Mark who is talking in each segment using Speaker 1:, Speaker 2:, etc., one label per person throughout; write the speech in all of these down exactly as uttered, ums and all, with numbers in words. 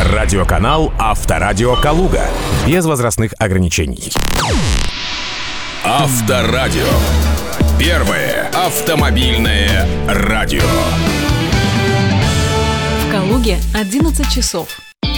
Speaker 1: Радиоканал «Авторадио Калуга». Без возрастных ограничений.
Speaker 2: Авторадио. Первое автомобильное радио.
Speaker 3: В Калуге одиннадцать часов.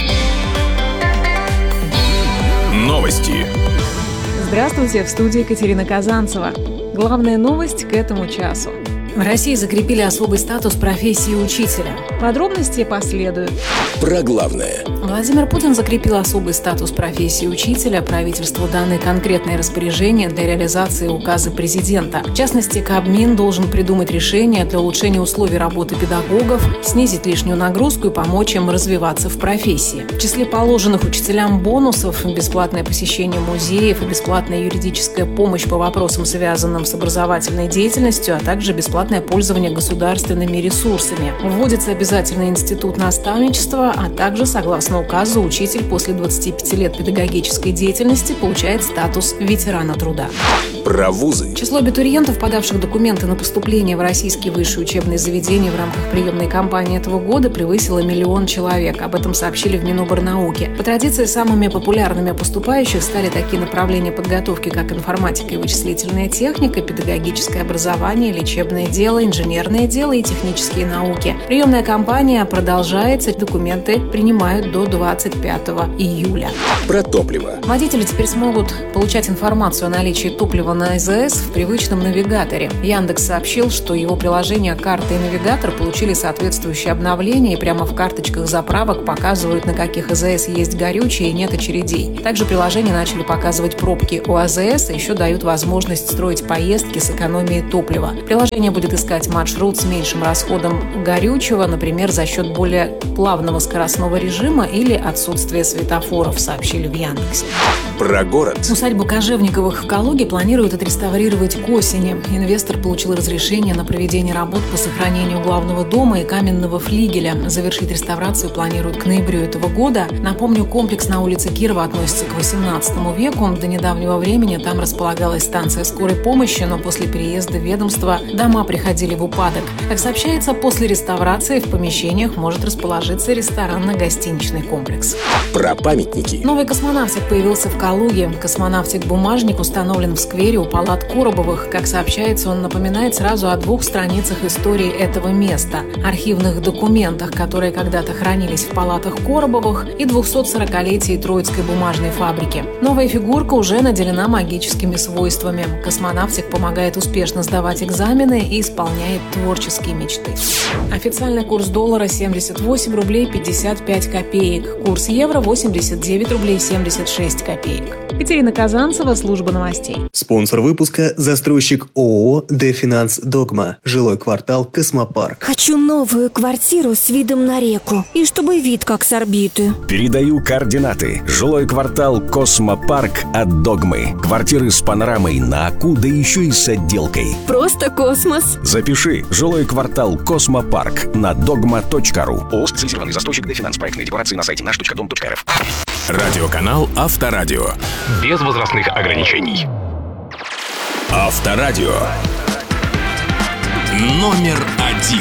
Speaker 2: Новости.
Speaker 3: Здравствуйте, в студии Екатерина Казанцева. Главная новость к этому часу. В России закрепили особый статус профессии учителя. Подробности последуют.
Speaker 2: Про главное.
Speaker 3: Владимир Путин закрепил особый статус профессии учителя. Правительству даны конкретные распоряжения для реализации указа президента. В частности, Кабмин должен придумать решения для улучшения условий работы педагогов, снизить лишнюю нагрузку и помочь им развиваться в профессии. В числе положенных учителям бонусов – бесплатное посещение музеев и бесплатная юридическая помощь по вопросам, связанным с образовательной деятельностью, а также бесплатное пользование государственными ресурсами. Вводится обязательный институт наставничества, а также, согласно указу, учитель после двадцати пяти лет педагогической деятельности получает статус ветерана труда.
Speaker 2: Про вузы.
Speaker 3: Число абитуриентов, подавших документы на поступление в российские высшие учебные заведения в рамках приемной кампании этого года, превысило миллион человек. Об этом сообщили в Миноборнауки. По традиции, самыми популярными поступающих стали такие направления подготовки, как информатика и вычислительная техника, педагогическое образование, лечебное дело, инженерное дело и технические науки. Приемная кампания продолжается, документы принимают до двадцать пятого июля.
Speaker 2: Про топливо.
Speaker 3: Водители теперь смогут получать информацию о наличии топлива на АЗС в привычном навигаторе. Яндекс сообщил, что его приложения «Карта» и «Навигатор» получили соответствующие обновления и прямо в карточках заправок показывают, на каких АЗС есть горючее и нет очередей. Также приложения начали показывать пробки у АЗС, а еще дают возможность строить поездки с экономией топлива. Приложение будет искать маршрут с меньшим расходом горючего, например, за счет более плавного скоростного режима или отсутствия светофоров, сообщили в Яндексе.
Speaker 2: Про город.
Speaker 3: Усадьбу Кожевниковых в Калуге планируют отреставрировать к осени. Инвестор получил разрешение на проведение работ по сохранению главного дома и каменного флигеля. Завершить реставрацию планируют к ноябрю этого года. Напомню, комплекс на улице Кирова относится к восемнадцатому веку. До недавнего времени там располагалась станция скорой помощи, но после переезда ведомства дома приходили в упадок. Как сообщается, после реставрации в помещениях может расположиться ресторанно-гостиничный комплекс.
Speaker 2: Про памятники.
Speaker 3: Новый космонавтик появился в Калуге. Космонавтик-бумажник установлен в сквере у палат Коробовых. Как сообщается, он напоминает сразу о двух страницах истории этого места, архивных документах, которые когда-то хранились в палатах Коробовых, и двухсотсорокалетии Троицкой бумажной фабрики. Новая фигурка уже наделена магическими свойствами. Космонавтик помогает успешно сдавать экзамены и исполняет творческие мечты. Официальный курс доллара семьдесят восемь рублей пятьдесят пять копеек. Курс евро восемьдесят девять рублей семьдесят шесть копеек. Екатерина Казанцева, служба новостей.
Speaker 4: Спонсор выпуска – застройщик ООО «Дефинанс Догма». Жилой квартал «Космопарк».
Speaker 5: Хочу новую квартиру с видом на реку. И чтобы вид как с орбиты.
Speaker 6: Передаю координаты. Жилой квартал «Космопарк» от «Догмы». Квартиры с панорамой на Аку, да еще и с отделкой.
Speaker 5: Просто космос.
Speaker 6: Запиши. Жилой квартал «Космопарк» на догма точка ру. ООО «Специализированный застройщик Дефинанс». Проектные декларации на сайте наш точка дом точка рф.
Speaker 1: Радиоканал «Авторадио».
Speaker 2: Без возрастных ограничений. Авторадио. Номер один.